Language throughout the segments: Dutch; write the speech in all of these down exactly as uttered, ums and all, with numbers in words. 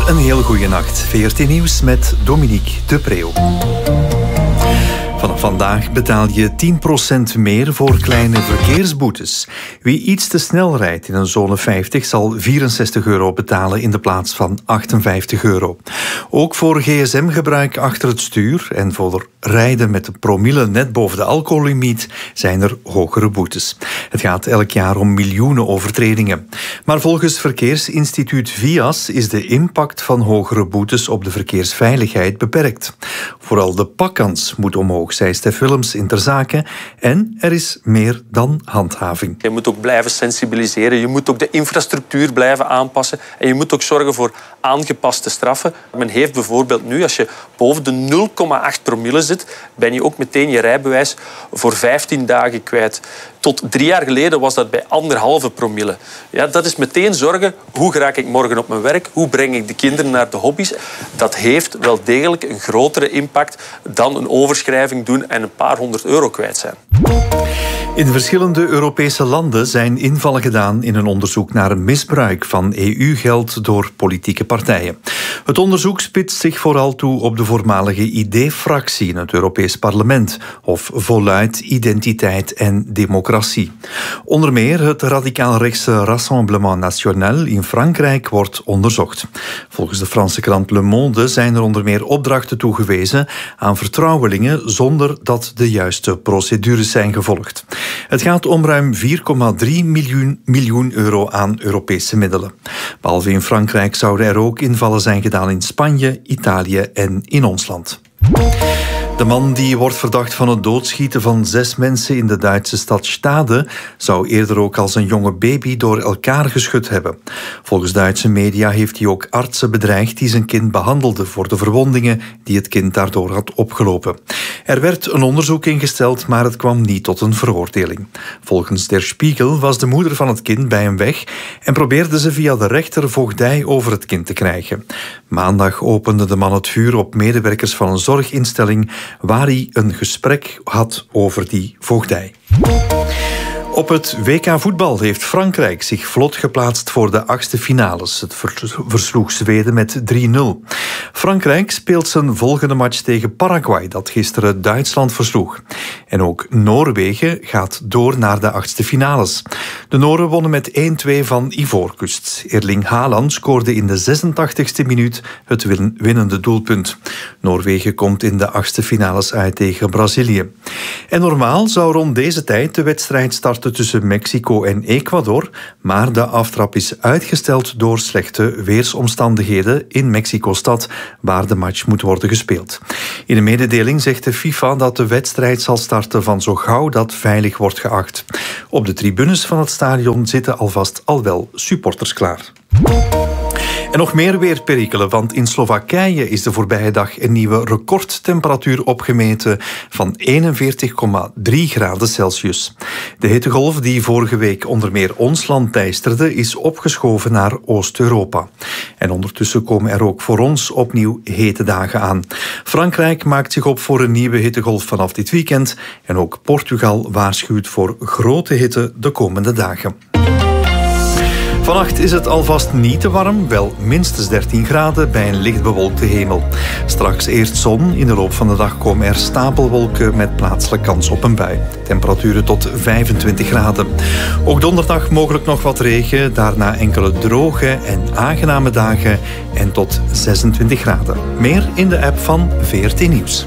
Een heel goede nacht. V R T Nieuws met Dominique de Preeuw. Vanaf vandaag betaal je tien procent meer voor kleine verkeersboetes. Wie iets te snel rijdt in een zone vijftig zal vierenzestig euro betalen in de plaats van achtenvijftig euro. Ook voor gsm-gebruik achter het stuur en voor rijden met een promille net boven de alcohollimiet zijn er hogere boetes. Het gaat elk jaar om miljoenen overtredingen. Maar volgens Verkeersinstituut V I A S is de impact van hogere boetes op de verkeersveiligheid beperkt. Vooral de pakkans moet omhoog, zei Stef Willems in Ter Zaken. En er is meer dan handhaving. Je moet ook blijven sensibiliseren. Je moet ook de infrastructuur blijven aanpassen. En je moet ook zorgen voor aangepaste straffen. Men heeft bijvoorbeeld nu, als je boven de nul komma acht promille zit, ben je ook meteen je rijbewijs voor vijftien dagen kwijt. Tot drie jaar geleden was dat bij anderhalve promille. Ja, dat is meteen zorgen, hoe raak ik morgen op mijn werk? Hoe breng ik de kinderen naar de hobby's? Dat heeft wel degelijk een grotere impact dan een overschrijving doen en een paar honderd euro kwijt zijn. In verschillende Europese landen zijn invallen gedaan in een onderzoek naar een misbruik van E U-geld door politieke partijen. Het onderzoek spitst zich vooral toe op de voormalige I D-fractie in het Europees Parlement, of voluit Identiteit en Democratie. Onder meer het radicaal-rechtse Rassemblement National in Frankrijk wordt onderzocht. Volgens de Franse krant Le Monde zijn er onder meer opdrachten toegewezen aan vertrouwelingen zonder dat de juiste procedures zijn gevolgd. Het gaat om ruim vier komma drie miljoen, miljoen euro aan Europese middelen. Behalve in Frankrijk zouden er ook invallen zijn gedaan in Spanje, Italië en in ons land. De man die wordt verdacht van het doodschieten van zes mensen in de Duitse stad Stade zou eerder ook als een jonge baby door elkaar geschud hebben. Volgens Duitse media heeft hij ook artsen bedreigd die zijn kind behandelden voor de verwondingen die het kind daardoor had opgelopen. Er werd een onderzoek ingesteld, maar het kwam niet tot een veroordeling. Volgens Der Spiegel was de moeder van het kind bij hem weg en probeerde ze via de rechter voogdij over het kind te krijgen. Maandag opende de man het vuur op medewerkers van een zorginstelling waar hij een gesprek had over die voogdij. Op het W K voetbal heeft Frankrijk zich vlot geplaatst voor de achtste finales. Het versloeg Zweden met drie nul. Frankrijk speelt zijn volgende match tegen Paraguay, dat gisteren Duitsland versloeg. En ook Noorwegen gaat door naar de achtste finales. De Noren wonnen met één twee van Ivoorkust. Erling Haaland scoorde in de zesentachtigste minuut het winnende doelpunt. Noorwegen komt in de achtste finales uit tegen Brazilië. En normaal zou rond deze tijd de wedstrijd starten tussen Mexico en Ecuador, maar de aftrap is uitgesteld door slechte weersomstandigheden in Mexico-stad, waar de match moet worden gespeeld. In een mededeling zegt de FIFA dat de wedstrijd zal starten van zo gauw dat veilig wordt geacht. Op de tribunes van het stadion zitten alvast al wel supporters klaar. En nog meer weerperikelen, want in Slowakije is de voorbije dag een nieuwe recordtemperatuur opgemeten van eenenveertig komma drie graden Celsius. De hittegolf die vorige week onder meer ons land teisterde, is opgeschoven naar Oost-Europa. En ondertussen komen er ook voor ons opnieuw hete dagen aan. Frankrijk maakt zich op voor een nieuwe hittegolf vanaf dit weekend en ook Portugal waarschuwt voor grote hitte de komende dagen. Vannacht is het alvast niet te warm, wel minstens dertien graden bij een licht bewolkte hemel. Straks eerst zon, in de loop van de dag komen er stapelwolken met plaatselijk kans op een bui. Temperaturen tot vijfentwintig graden. Ook donderdag mogelijk nog wat regen, daarna enkele droge en aangename dagen en tot zesentwintig graden. Meer in de app van V R T Nieuws.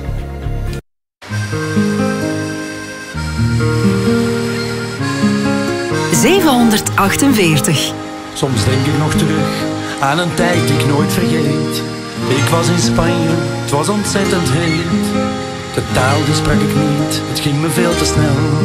zevenhonderdachtenveertig. Soms denk ik nog terug aan een tijd die ik nooit vergeet. Ik was in Spanje, het was ontzettend heet. De taal die sprak ik niet, het ging me veel te snel.